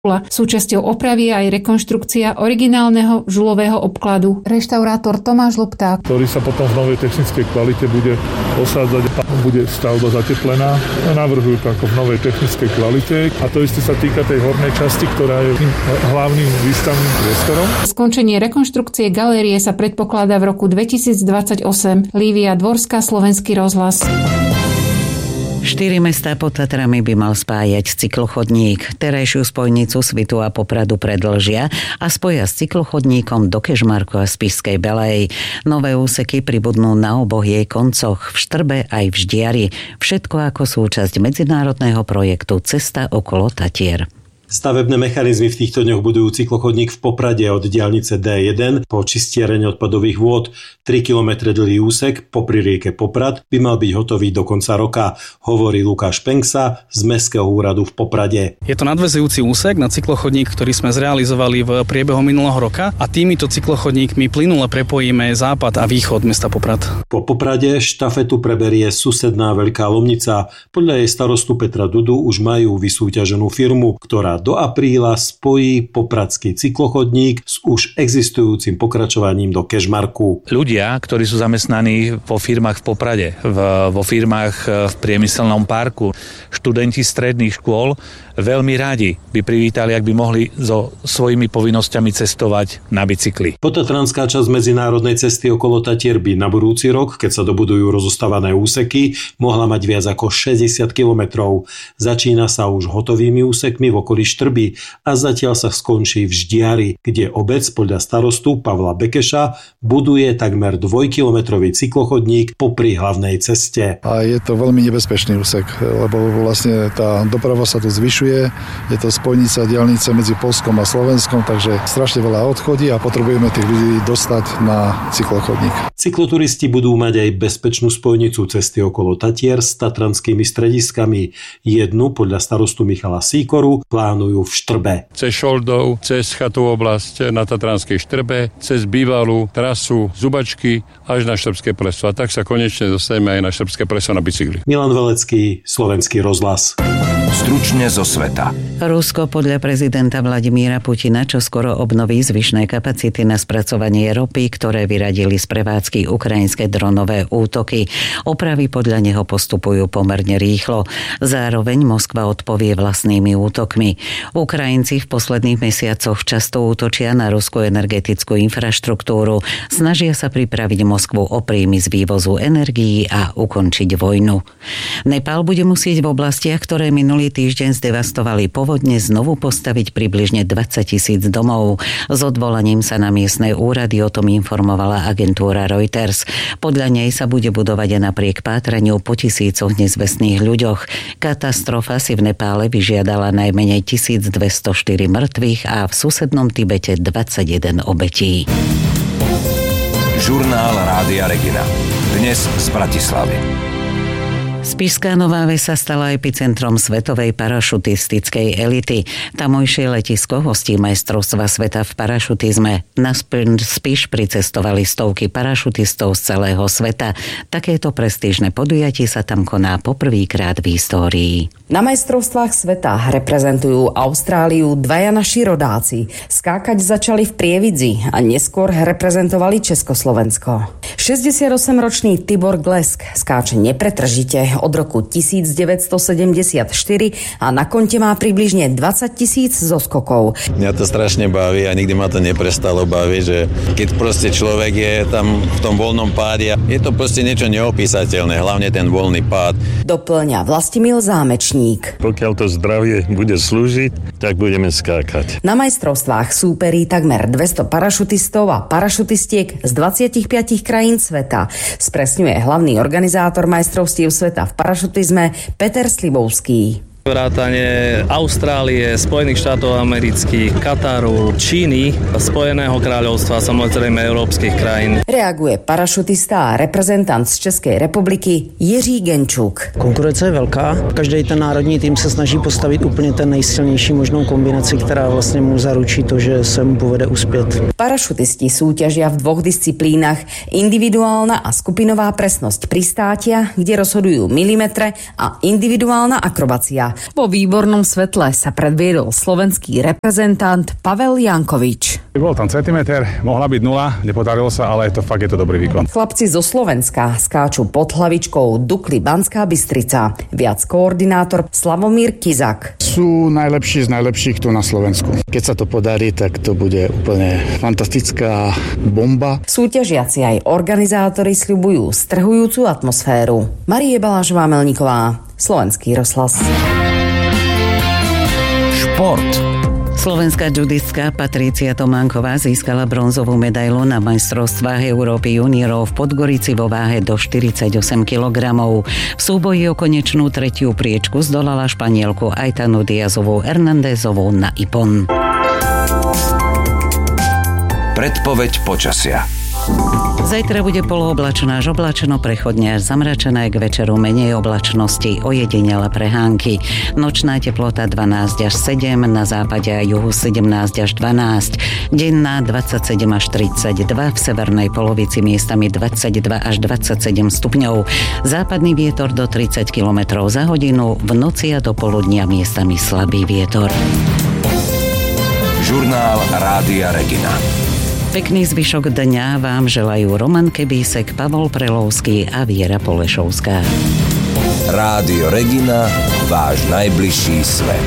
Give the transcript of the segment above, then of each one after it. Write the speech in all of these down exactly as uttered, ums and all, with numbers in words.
Súčasťou opravy je aj rekonštrukcia originálneho žulového obkladu. Reštaurátor Tomáš Lupták, ktorý sa potom v novej technickej kvalite bude osádzať a bude stavba zateplená. Navrhujú to ako v novej technickej kvalite a to isté sa týka tej hornej časti, ktorá je hlavným výstavným priestorom. Skončenie rekonštrukcie galérie sa predpokladá v roku dvetisícdvadsaťosem. Lívia Dvorská, Slovenský rozhlas. Štyri mestá pod Tatrami by mal spájať cyklochodník. Terajšiu spojnicu Svitu a Popradu predĺžia a spoja s cyklochodníkom do Kežmarku a Spišskej Belej. Nové úseky pribudnú na oboch jej koncoch, v Štrbe aj v Ždiari. Všetko ako súčasť medzinárodného projektu Cesta okolo Tatier. Stavebné mechanizmy v týchto dňoch budujú cyklochodník v Poprade od diaľnice dé jeden po čistiereň odpadových vôd. tri kilometre dlhý úsek popri rieke Poprad by mal byť hotový do konca roka, hovorí Lukáš Penksa z Mestského úradu v Poprade. Je to nadväzujúci úsek na cyklochodník, ktorý sme zrealizovali v priebehu minulého roka a týmito cyklochodníkmi plynule prepojíme západ a východ mesta Poprad. Po Poprade štafetu preberie susedná Veľká Lomnica. Podľa jej starostu Petra Dudu už majú vysúťaženú firmu, ktorá do apríla spojí popradský cyklochodník s už existujúcim pokračovaním do Kežmarku. Ľudia, ktorí sú zamestnaní vo firmách v Poprade, v, vo firmách v priemyselnom parku, študenti stredných škôl, veľmi radi by privítali, ak by mohli so svojimi povinnosťami cestovať na bicykli. Potatranská časť medzinárodnej cesty okolo Tatier by na budúci rok, keď sa dobudujú rozostávané úseky, mohla mať viac ako šesťdesiat kilometrov. Začína sa už hotovými úsekmi v okolí Štrby a zatiaľ sa skončí v Ždiari, kde obec podľa starostu Pavla Bekeša buduje takmer dvojkilometrový cyklochodník popri hlavnej ceste. A je to veľmi nebezpečný úsek, lebo vlastne tá doprava sa tu zvyšuje. Je to spojnica diaľnice medzi Poľskom a Slovenskom, takže strašne veľa odchodí a potrebujeme tých ľudí dostať na cyklochodník. Cykloturisti budú mať aj bezpečnú spojnicu cesty okolo Tatier s tatranskými strediskami. Jednu podľa starostu Michala Síkoru plánujú v Štrbe. Cez Šoldov, cez Chatovú oblasť na Tatranskej Štrbe, cez bývalú trasu Zubačky až na Štrbské pleso. A tak sa konečne dostaneme aj na Štrbské pleso na bicykli. Milan Velecký, Slovenský rozhlas. Stručne zo sveta. Rusko podľa prezidenta Vladimíra Putina čoskoro obnoví zvyšné kapacity na spracovanie ropy, ktoré vyradili z prevádzky ukrajinské dronové útoky. Opravy podľa neho postupujú pomerne rýchlo. Zároveň Moskva odpovie vlastnými útokmi. Ukrajinci v posledných mesiacoch často útočia na ruskú energetickú infraštruktúru. Snažia sa pripraviť Moskvu o príjmy z vývozu energií a ukončiť vojnu. Nepál bude musieť v oblastiach, ktoré minulý týždeň zdevastovali povodne, znovu postaviť približne dvadsať tisíc domov. S odvolaním sa na miestne úrady o tom informovala agentúra Reuters. Podľa nej sa bude budovať aj napriek pátraniu po tisícoch nezvestných ľuďoch. Katastrofa si v Nepále vyžiadala najmenej tisícdvestoštyri mŕtvych a v susednom Tibete dvadsaťjeden obetí. Žurnál Rádia Regina. Dnes z Bratislavy. Spišská Nová Ves sa stala epicentrom svetovej parašutistickej elity. Tamojšie letisko hostí majstrovstva sveta v parašutizme. Na Spiš pricestovali stovky parašutistov z celého sveta. Takéto prestížne podujatie sa tam koná poprvýkrát v histórii. Na majstrovstvách sveta reprezentujú Austráliu dvaja naši rodáci. Skákať začali v Prievidzi a neskôr reprezentovali Československo. šesťdesiatosemročný Tibor Glesk skáče nepretržite od roku devätnásťstosedemdesiatštyri a na konte má približne dvadsať tisíc zoskokov. Mňa to strašne baví a nikdy ma to neprestalo baviť, že keď proste človek je tam v tom voľnom páde, je to proste niečo neopísateľné, hlavne ten voľný pád. Doplňa Vlastimil Zámečník. Pokiaľ to zdravie bude slúžiť, tak budeme skákať. Na majstrovstvách súperí takmer dvesto parašutistov a parašutistiek z dvadsaťpäť krajín sveta. Spresňuje hlavný organizátor majstrovstiev sveta v parašutizme Peter Slibovský. Vrátane Austrálie, Spojených štátov amerických, Kataru, Číny, Spojeného kráľovstva a samozrejme európskych krajín. Reaguje parašutista a reprezentant z Českej republiky Jiří Genčuk. Konkurence je velká. Každý ten národní tým se snaží postavit úplně ten nejsilnější možnou kombinaci, která vlastně mu zaručí to, že se mu povede uspět. Parašutisti súťažia v dvoch disciplínach: individuálna a skupinová presnosť pristátia, kde rozhodujú milimetre, a individuálna akrobácia, Slovenska. Vo výbornom svetle sa predviedol slovenský reprezentant Pavel Jankovič. Bol tam centimeter, mohla byť nula, nepodarilo sa, ale to fakt je to dobrý výkon. Chlapci zo Slovenska skáču pod hlavičkou Dukly Banská Bystrica. Viac koordinátor Slavomír Kizak. Sú najlepší z najlepších tu na Slovensku. Keď sa to podarí, tak to bude úplne fantastická bomba. Súťažiaci aj organizátori sľubujú strhujúcu atmosféru. Marie Balášová-Melníková, Slovenský rozhlas. Šport. Slovenská judistka Patrícia Tománková získala bronzovú medailu na majstrovstvách Európy juniorov v Podgorici vo váhe do štyridsaťosem kilogramov. V súboji o konečnú tretiu priečku zdolala Španielku Aitanu Diazovú Hernandezovú na ipon. Predpoveď počasia. Zajtra bude polooblačná až oblačno prechodne až zamračené, k večeru menej oblačnosti, ojedinele prehánky. Nočná teplota dvanásť až sedem, na západe a juhu sedemnásť až dvanásť, denná dvadsaťsedem až tridsaťdva, v severnej polovici miestami dvadsaťdva až dvadsaťsedem stupňov. Západný vietor do tridsať kilometrov za hodinu, v noci a do poludnia miestami slabý vietor. Žurnál Rádia Regina. Pekný zvyšok dňa vám želajú Roman Kebísek, Pavol Prelovský a Viera Polešovská. Rádio Regina, váš najbližší svet.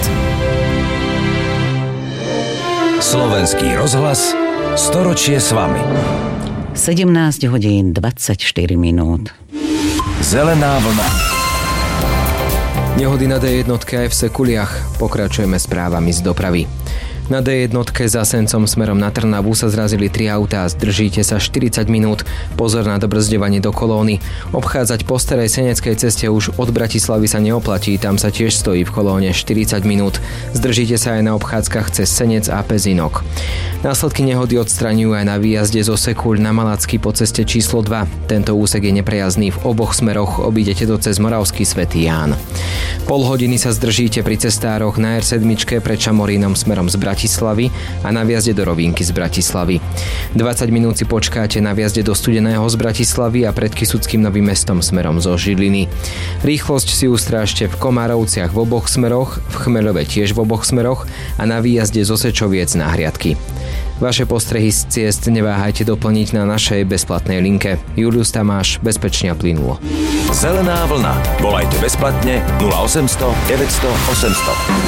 Slovenský rozhlas, storočie s vami. sedemnásť hodín dvadsaťštyri minút. Zelená vlna. Nehody na dé jednotke aj v Sekuliach. Pokračujeme správami z dopravy. Na dé jednotke za Sencom smerom na Trnavu sa zrazili tri autá, zdržíte sa štyridsať minút. Pozor na dobrzdevanie do kolóny. Obchádzať po starej seneckej ceste už od Bratislavy sa neoplatí, tam sa tiež stojí v kolóne štyridsať minút. Zdržíte sa aj na obchádzkach cez Senec a Pezinok. Následky nehody odstraňujú aj na výjazde zo Sekuľ na Malacky po ceste číslo dva. Tento úsek je neprejazdný v oboch smeroch, obídete to cez Moravský Svätý Ján. Pol hodiny sa zdržíte pri cestároch na er sedem pred Šamorínom smerom z Bratislavy a na viazde do Rovinky z Bratislavy. dvadsať minút si počkáte na viazde do Studeného z Bratislavy a pred Kysuckým Novým Mestom smerom zo Žiliny. Rýchlosť si ustrážte v Komárovciach v oboch smeroch, v Chmeľove tiež v oboch smeroch a na výjazde zo Sečoviec na Hriadky. Vaše postrehy z ciest neváhajte doplniť na našej bezplatnej linke. Julius Tamáš, bezpečne a plynulo. Zelená vlna. Volajte bezplatne nula osemsto deväťsto osemsto.